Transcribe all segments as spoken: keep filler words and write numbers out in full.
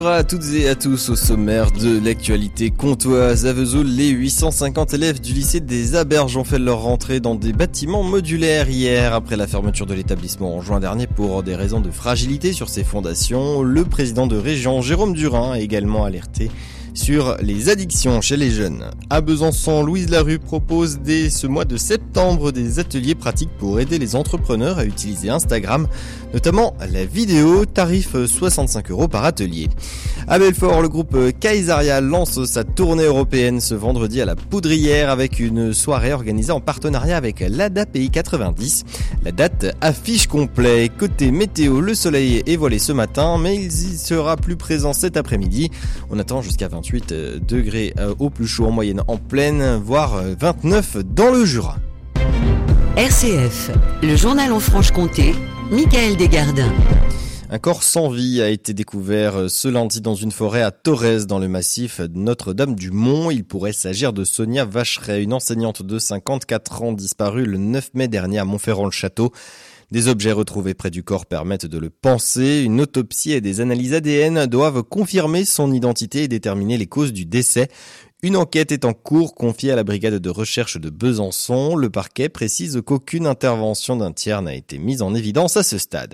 Bonjour à toutes et à tous. Au sommaire de l'actualité comtoise à Vesoul, les huit cent cinquante élèves du lycée des Aberges ont fait leur rentrée dans des bâtiments modulaires hier après la fermeture de l'établissement en juin dernier pour des raisons de fragilité sur ses fondations. Le président de région, Jérôme Durin, a également alerté sur les addictions chez les jeunes. À Besançon, Louise Larue propose dès ce mois de septembre des ateliers pratiques pour aider les entrepreneurs à utiliser Instagram, notamment la vidéo, tarif soixante-cinq euros par atelier. À Belfort, le groupe Kaisaria lance sa tournée européenne ce vendredi à la Poudrière avec une soirée organisée en partenariat avec l'A D A P I quatre-vingt-dix. La date affiche complet. Côté météo, le soleil est voilé ce matin, mais il y sera plus présent cet après-midi. On attend jusqu'à vingt-huit degrés au plus chaud en moyenne en plaine, voire vingt-neuf dans le Jura. R C F, le journal en Franche-Comté, Michael Desgardins. Un corps sans vie a été découvert ce lundi dans une forêt à Torres, dans le massif de Notre-Dame-du-Mont. Il pourrait s'agir de Sonia Vacheret, une enseignante de cinquante-quatre ans disparue le neuf mai dernier à Montferrand-le-Château. Des objets retrouvés près du corps permettent de le penser. Une autopsie et des analyses A D N doivent confirmer son identité et déterminer les causes du décès. Une enquête est en cours confiée à la brigade de recherche de Besançon. Le parquet précise qu'aucune intervention d'un tiers n'a été mise en évidence à ce stade.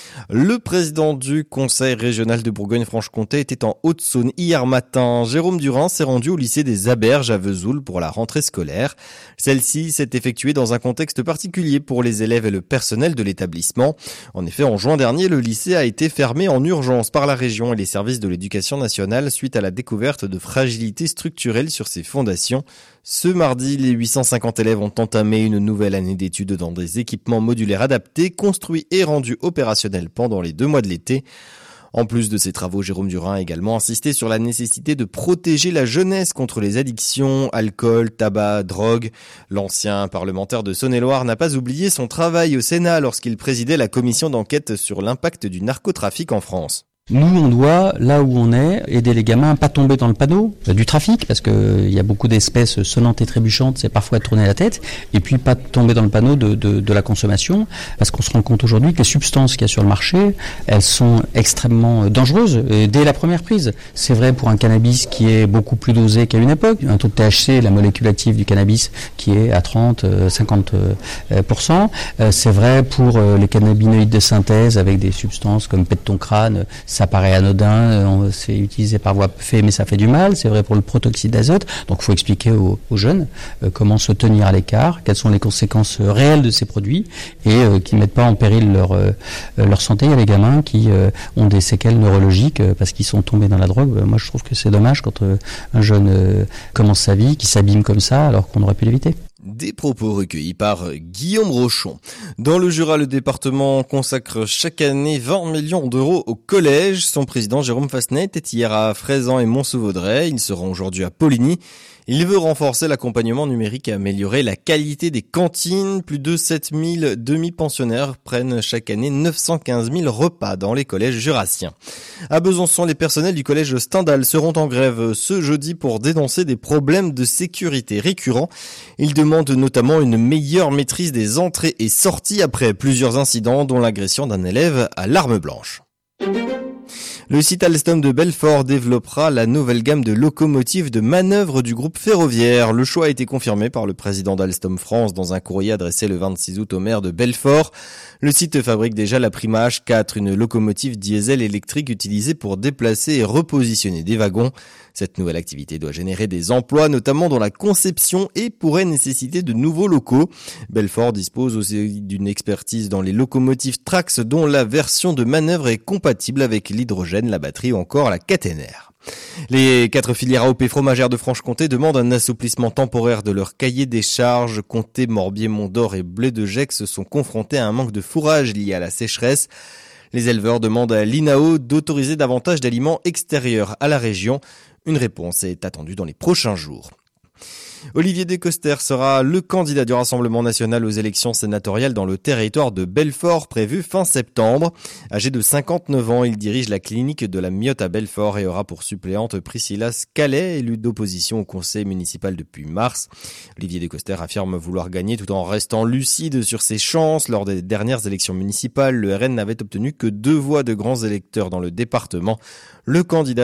Le président du Conseil régional de Bourgogne-Franche-Comté était en Haute-Saône hier matin. Jérôme Durin s'est rendu au lycée des Aberges à Vesoul pour la rentrée scolaire. Celle-ci s'est effectuée dans un contexte particulier pour les élèves et le personnel de l'établissement. En effet, en juin dernier, le lycée a été fermé en urgence par la région et les services de l'éducation nationale suite à la découverte de fragilités structurelles sur ses fondations. Ce mardi, les huit cent cinquante élèves ont entamé une nouvelle année d'études dans des équipements modulaires adaptés, construits et rendus opérationnels pendant les deux mois de l'été. En plus de ces travaux, Jérôme Durin a également insisté sur la nécessité de protéger la jeunesse contre les addictions, alcool, tabac, drogue. L'ancien parlementaire de Saône-et-Loire n'a pas oublié son travail au Sénat lorsqu'il présidait la commission d'enquête sur l'impact du narcotrafic en France. Nous, on doit, là où on est, aider les gamins à pas tomber dans le panneau euh, du trafic, parce que euh, il y a beaucoup d'espèces sonnantes et trébuchantes, c'est parfois de tourner la tête, et puis pas tomber dans le panneau de, de, de la consommation, parce qu'on se rend compte aujourd'hui que les substances qu'il y a sur le marché, elles sont extrêmement dangereuses euh, dès la première prise. C'est vrai pour un cannabis qui est beaucoup plus dosé qu'à une époque, un taux de T H C, la molécule active du cannabis, qui est à trente, cinquante pour cent. Euh, c'est vrai pour euh, les cannabinoïdes de synthèse avec des substances comme pète ton crâne. Ça paraît anodin, c'est utilisé par voie fait, mais ça fait du mal. C'est vrai pour le protoxyde d'azote. Donc, il faut expliquer aux, aux jeunes euh, comment se tenir à l'écart, quelles sont les conséquences réelles de ces produits et euh, qui ne mettent pas en péril leur euh, leur santé. Il y a les gamins qui euh, ont des séquelles neurologiques euh, parce qu'ils sont tombés dans la drogue. Euh, moi, je trouve que c'est dommage quand euh, un jeune euh, commence sa vie, qu'il s'abîme comme ça, alors qu'on aurait pu l'éviter. Des propos recueillis par Guillaume Rochon. Dans le Jura, le département consacre chaque année vingt millions d'euros au collège. Son président Jérôme Fassenet était hier à Fraisan et Mont-sous-Vaudrey. Il se rend aujourd'hui à Poligny. Il veut renforcer l'accompagnement numérique et améliorer la qualité des cantines. Plus de sept mille demi-pensionnaires prennent chaque année neuf cent quinze mille repas dans les collèges jurassiens. À Besançon, les personnels du collège Stendhal seront en grève ce jeudi pour dénoncer des problèmes de sécurité récurrents. Ils demandent notamment une meilleure maîtrise des entrées et sorties après plusieurs incidents, dont l'agression d'un élève à l'arme blanche. Le site Alstom de Belfort développera la nouvelle gamme de locomotives de manœuvre du groupe ferroviaire. Le choix a été confirmé par le président d'Alstom France dans un courrier adressé le vingt-six août au maire de Belfort. Le site fabrique déjà la Prima H quatre, une locomotive diesel électrique utilisée pour déplacer et repositionner des wagons. Cette nouvelle activité doit générer des emplois, notamment dans la conception, et pourrait nécessiter de nouveaux locaux. Belfort dispose aussi d'une expertise dans les locomotives Trax, dont la version de manœuvre est compatible avec l'hydrogène, la batterie ou encore la caténaire. Les quatre filières A O P fromagères de Franche-Comté demandent un assouplissement temporaire de leur cahier des charges. Comté, Morbier, Mont-d'Or et Blé de Gex sont confrontés à un manque de fourrage lié à la sécheresse. Les éleveurs demandent à l'I N A O d'autoriser davantage d'aliments extérieurs à la région. Une réponse est attendue dans les prochains jours. Olivier Descoster sera le candidat du Rassemblement national aux élections sénatoriales dans le territoire de Belfort prévu fin septembre. Âgé de cinquante-neuf ans, il dirige la clinique de la Myotte à Belfort et aura pour suppléante Priscilla Scallet, élue d'opposition au conseil municipal depuis mars. Olivier Descoster affirme vouloir gagner tout en restant lucide sur ses chances. Lors des dernières élections municipales, le R N n'avait obtenu que deux voix de grands électeurs dans le département. Le candidat